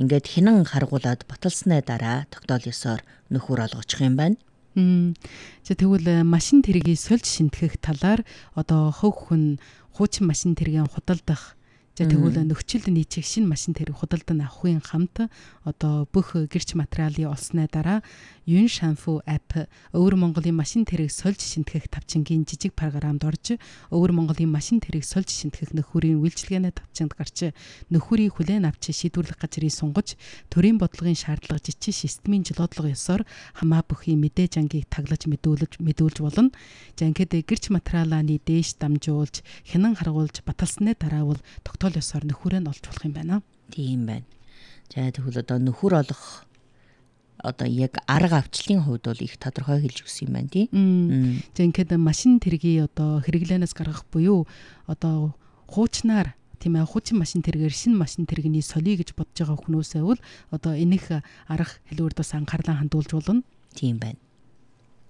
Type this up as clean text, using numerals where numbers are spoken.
ингээд хинэн харгуулад баталсны дараа тогтоол ёсоор нөхөр олгочих юм байна. За тэгвэл машин тэргийг сольж шинтгэх талаар одоо хөв хүн хуучин машин тэргийн худалдах за тэгвэл нөхцөлд нийцэх шинэ машин тэрэг худалдан авахын хамт одоо бүх гэрч материалын олсны дараа Юн Шанфу апп Өвөр Монголын машин тэрэг сольж шинтгэх тавчингийн жижиг програмд орж Өвөр Монголын машин тэрэг сольж шинтгэх нөхөрийн үйлчилгээний тавчинд гарч нөхөрийн хүлээн авч шийдвэрлэх газрыг сунгаж төрийн бодлогын шаардлага жижиг системийн жолоодлого ёсоор хамаа бүхий мэдээж ангийг таглаж мэдүүлж болно. За ингээд гэрч материалааны дээш дамжуулж хянан харгуулж баталсны дараа бол тогтоол ёсоор нөхөрөө олж болох юм байна. Тийм байна. За тэгвэл одоо нөхөр олох одоо яг арга авчлалын хувьд бол их тодорхой хэлж өгсөн юм байна тий. За ингээд машин тэргийг одоо хэрэглэнээс гаргах буюу одоо хуучнаар тийм ээ хуучин машин тэргээр шинэ машин тэрэгний солиё гэж бодож байгаа хүмүүстээ бол одоо энэх арга хэлбэрт бас анхаарлаа хандуулж болно. Тийм байна.